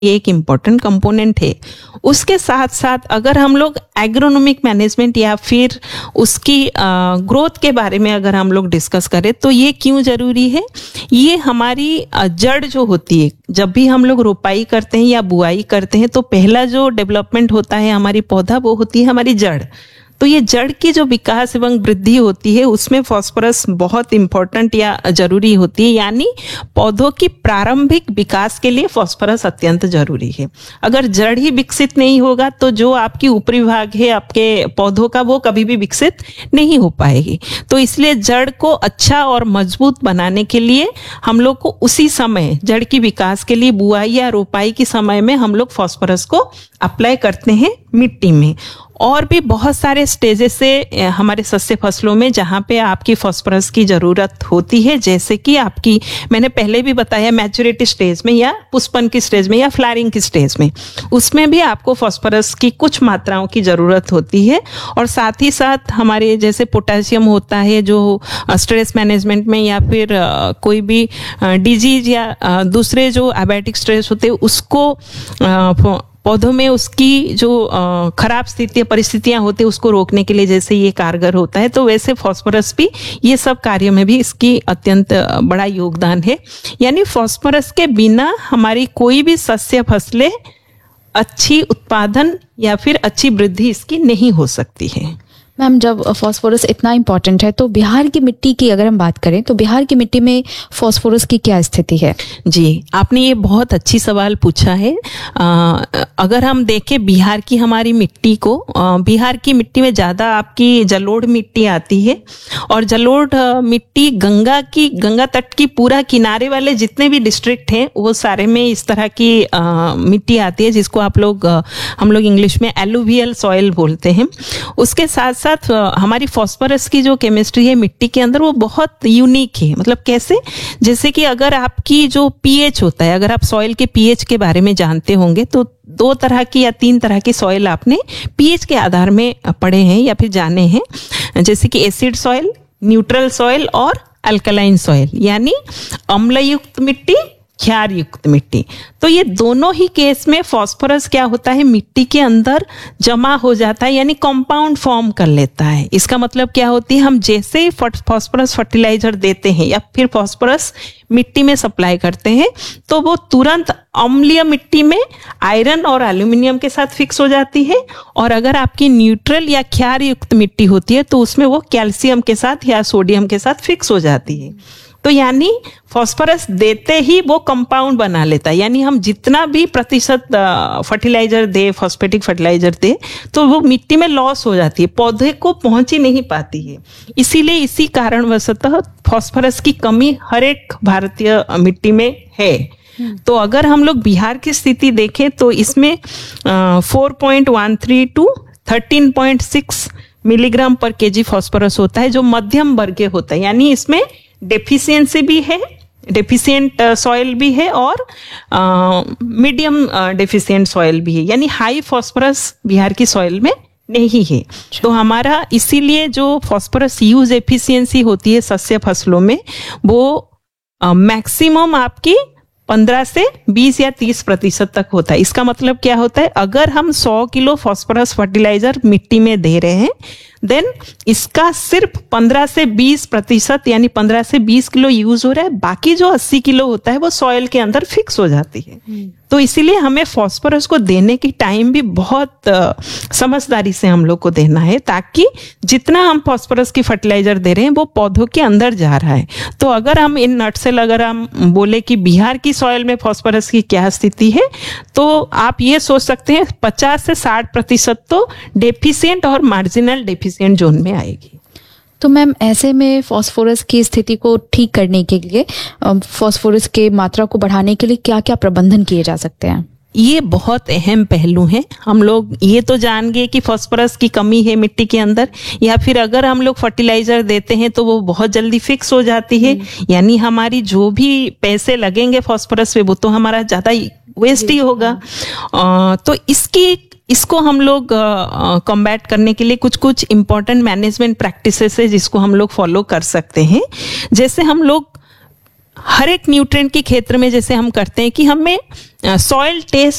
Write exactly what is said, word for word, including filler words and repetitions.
ये एक important component है। उसके साथ साथ अगर हम लोग एग्रोनॉमिक मैनेजमेंट या फिर उसकी ग्रोथ के बारे में अगर हम लोग डिस्कस करें तो ये क्यों ज़रूरी है। ये हमारी अ, जड़ जो होती है, जब भी हम लोग रोपाई करते हैं या बुआई करते हैं तो पहला जो डेवलपमेंट होता है हमारी पौधा, वो होती है हमारी जड़। तो ये जड़ की जो विकास एवं वृद्धि होती है उसमें फास्फोरस बहुत इंपॉर्टेंट या जरूरी होती है, यानी पौधों की प्रारंभिक विकास के लिए फास्फोरस अत्यंत जरूरी है। अगर जड़ ही विकसित नहीं होगा तो जो आपकी ऊपरी भाग है आपके पौधों का वो कभी भी विकसित नहीं हो पाएगी। तो इसलिए जड़ को अच्छा और मजबूत बनाने के लिए हम लोग को उसी समय जड़ की विकास के लिए बुआई या रोपाई के समय में हम लोग फास्फोरस को अप्लाई करते हैं मिट्टी में। और भी बहुत सारे स्टेजेस से हमारे सस्य फसलों में जहाँ पे आपकी फास्फोरस की ज़रूरत होती है, जैसे कि आपकी मैंने पहले भी बताया मैच्योरिटी स्टेज में या पुष्पन की स्टेज में या फ्लावरिंग की स्टेज में, उसमें भी आपको फास्फोरस की कुछ मात्राओं की ज़रूरत होती है। और साथ ही साथ हमारे जैसे पोटेशियम होता है जो स्ट्रेस मैनेजमेंट में या फिर कोई भी डिजीज या दूसरे जो एबायोटिक स्ट्रेस होते हैं उसको पौधों में उसकी जो खराब स्थिति परिस्थितियां होती है उसको रोकने के लिए जैसे ये कारगर होता है, तो वैसे फास्फोरस भी ये सब कार्यों में भी इसकी अत्यंत बड़ा योगदान है। यानी फास्फोरस के बिना हमारी कोई भी सस्य फसलें अच्छी उत्पादन या फिर अच्छी वृद्धि इसकी नहीं हो सकती है। मैम, जब फास्फोरस इतना इम्पोर्टेंट है तो बिहार की मिट्टी की अगर हम बात करें तो बिहार की मिट्टी में फास्फोरस की क्या स्थिति है? जी, आपने ये बहुत अच्छी सवाल पूछा है। आ, अगर हम देखें बिहार की हमारी मिट्टी को, आ, बिहार की मिट्टी में ज़्यादा आपकी जलोढ़ मिट्टी आती है। और जलोढ़ मिट्टी गंगा की गंगा तट की पूरा किनारे वाले जितने भी डिस्ट्रिक्ट हैं वो सारे में इस तरह की आ, मिट्टी आती है, जिसको आप लोग आ, हम लोग इंग्लिश में एलुवियल सॉइल बोलते हैं। उसके साथ साथ हमारी फास्फोरस की जो केमिस्ट्री है मिट्टी के अंदर वो बहुत यूनिक है। मतलब कैसे, जैसे कि अगर आपकी जो पीएच होता है, अगर आप सॉइल के पीएच के बारे में जानते होंगे तो दो तरह की या तीन तरह की सॉइल आपने पीएच के आधार में पढ़े हैं या फिर जाने हैं, जैसे कि एसिड सॉइल, न्यूट्रल सॉइल और अल्कलाइन सॉइल, यानी अम्लयुक्त मिट्टी, क्षार युक्त मिट्टी। तो ये दोनों ही केस में फास्फोरस क्या होता है मिट्टी के अंदर जमा हो जाता है, यानी कंपाउंड फॉर्म कर लेता है। इसका मतलब क्या होती है, हम जैसे ही फास्फोरस फर्टिलाइजर देते हैं या फिर फास्फोरस मिट्टी में सप्लाई करते हैं तो वो तुरंत अम्लीय मिट्टी में आयरन और एल्यूमिनियम के साथ फिक्स हो जाती है। और अगर आपकी न्यूट्रल या क्षार युक्त मिट्टी होती है तो उसमें वो कैल्शियम के साथ या सोडियम के साथ फिक्स हो जाती है। तो यानी फास्फोरस देते ही वो कंपाउंड बना लेता है, यानी हम जितना भी प्रतिशत फर्टिलाइजर दे, फॉस्फेटिक फर्टिलाइजर दे, तो वो मिट्टी में लॉस हो जाती है, पौधे को पहुंच ही नहीं पाती है। इसीलिए इसी कारणवशतः फास्फोरस की कमी हर एक भारतीय मिट्टी में है। तो अगर हम लोग बिहार की स्थिति देखें तो इसमें four point one three to thirteen point six milligram पर केजी फास्फोरस होता है, जो मध्यम वर्गीय होता है। यानी इसमें डेफिशिएंसी भी है, डेफिशिएंट सॉइल भी है और मीडियम डेफिशिएंट सॉइल भी है, यानी हाई फास्फोरस बिहार की सॉइल में नहीं है। तो हमारा इसीलिए जो फास्फोरस यूज एफिशिएंसी होती है सस्य फसलों में वो मैक्सिमम आपकी पंद्रह से बीस या तीस प्रतिशत तक होता है। इसका मतलब क्या होता है, अगर हम सौ किलो फास्फोरस फर्टिलाइजर मिट्टी में दे रहे हैं देन इसका सिर्फ पंद्रह से बीस प्रतिशत यानी पंद्रह से बीस किलो यूज हो रहा है, बाकी जो अस्सी किलो होता है वो सॉइल के अंदर फिक्स हो जाती है। तो इसीलिए हमें फास्फोरस को देने की टाइम भी बहुत आ, समझदारी से हम लोग को देना है, ताकि जितना हम फास्फोरस की फर्टिलाइजर दे रहे हैं वो पौधों के अंदर जा रहा है। तो अगर हम इन नटसेल अगर हम बोले कि बिहार की सॉइल में फास्फोरस की क्या स्थिति है, तो आप ये सोच सकते हैं पचास से साठ प्रतिशत तो डेफिशिएंट और मार्जिनल डेफिशिएंट जोन में आएगी। तो मैम, ऐसे में फास्फोरस की स्थिति को ठीक करने के लिए, फास्फोरस के मात्रा को बढ़ाने के लिए क्या क्या प्रबंधन किए जा सकते हैं? ये बहुत अहम पहलू है। हम लोग ये तो जान गए कि फास्फोरस की कमी है मिट्टी के अंदर, या फिर अगर हम लोग फर्टिलाइजर देते हैं तो वो बहुत जल्दी फिक्स हो जाती है, यानी हमारी जो भी पैसे लगेंगे फास्फोरस पे वो तो हमारा ज्यादा वेस्ट ही होगा। आ, तो इसकी इसको हम लोग कॉम्बैट करने के लिए कुछ कुछ इम्पोर्टेंट मैनेजमेंट प्रैक्टिसेस है जिसको हम लोग फॉलो कर सकते हैं। जैसे हम लोग हर एक न्यूट्रिएंट के क्षेत्र में जैसे हम करते हैं कि हमें सॉइल टेस्ट